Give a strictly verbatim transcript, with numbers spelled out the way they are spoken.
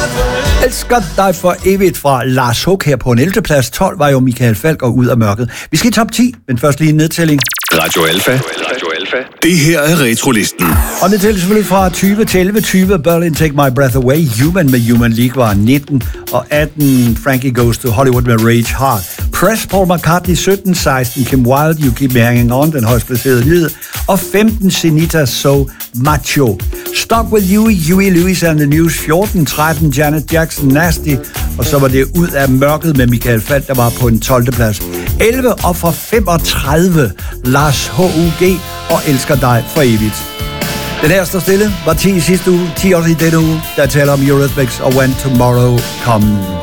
Elsker dig for evigt fra Lars Hug her på en ellevte plads. tolv var jo Michael Falch og Ud af mørket. Vi skal i top ti, men først lige en nedtælling. Radio Alfa. Radio Alfa. Det her er Retrolisten. Og nedtælling selvfølgelig fra tyve til elleve. tyve Berlin Take My Breath Away. Human med Human League var nitten. Og atten Frankie Goes to Hollywood med Rage Hard. Press Paul McCartney sytten. seksten Kim Wilde You Keep Me Hanging On, den højst placerede lyd. Og femten Sinita So Macho. Stuck With You, Huey Lewis and the News. fjorten tretten Janet Jackson Nasty. Og så var det Ud af mørket med Michael Falch, der var på en tolvte plads. elleve og fra femogtredive Lars H U G og Elsker dig for evigt. Den her står stille, var ti i sidste uge, ti også i denne uge, der taler om Eurythmics og When Tomorrow Comes.